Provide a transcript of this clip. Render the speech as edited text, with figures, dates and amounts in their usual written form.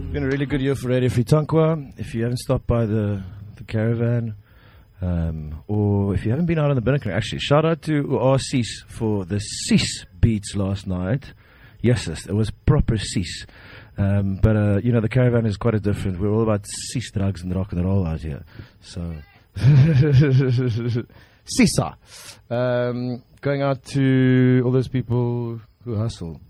Been a really good year for Radio Free Tankwa. If you haven't stopped by the caravan, or if you haven't been out on the Binnacle, actually, shout out to Oasis for the Sis beats last night. Yes, it was proper Sis. But you know, the caravan is quite a different. We're all about Sis drugs and rock and roll out here. So, Sisa. Going out to all those people who hustle.